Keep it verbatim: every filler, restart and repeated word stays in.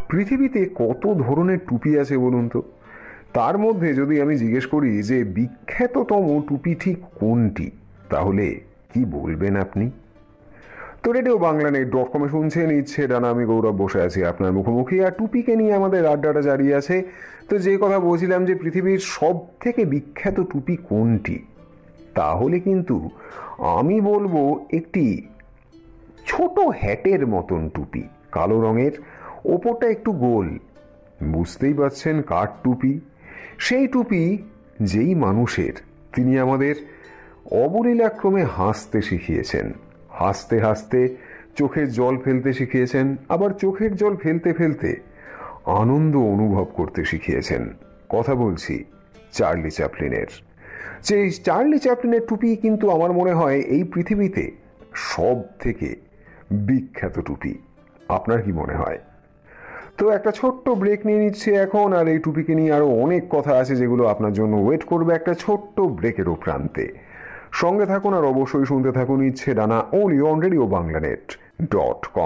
পৃথিবীতে কত ধরনের টুপি আছে বলুন তো? তার মধ্যে যদি আমি জিজ্ঞেস করি যে বিখ্যাততম টুপি ঠিক কোনটি, তাহলে কি বলবেন আপনি? তো রেডিও বাংলা নেট ডট কমে শুনছেন ইচ্ছে ডানা, আমি গৌরব বসে আছি আপনার মুখোমুখি, আর টুপিকে নিয়ে আমাদের আড্ডাটা জারি আছে। তো যে কথা বলছিলাম যে পৃথিবীর সব থেকে বিখ্যাত টুপি কোনটি, তাহলে কিন্তু আমি বলবো একটি ছোট হ্যাটের মতন টুপি, কালো রঙের, ওপরটা একটু গোল। বুঝতেই পারছেন কার টুপি? সেই টুপি যেই মানুষের, তিনি আমাদের অবলীলাক্রমে হাসতে শিখিয়েছেন, হাসতে হাসতে চোখের জল ফেলতে শিখিয়েছেন, আবার চোখের জল ফেলতে ফেলতে আনন্দ অনুভব করতে শিখিয়েছেন। কথা বলছি চার্লি চ্যাপলিনের। যে চার্লি চ্যাপলিনের টুপি কিন্তু আমার মনে হয় এই পৃথিবীতে সব থেকে বিখ্যাত টুপি। আপনার কি মনে হয়? তো একটা ছোট্ট ব্রেক নিয়ে নিচ্ছে এখন, আর এই টুপিকে নিয়ে আরো অনেক কথা আছে যেগুলো আপনার জন্য ওয়েট করবে একটা ছোট্ট ব্রেকেরও প্রান্তে। সঙ্গে থাকুন আর অবশ্যই শুনতে থাকুন ইচ্ছে ডানা, only on radio Bangla net dot com.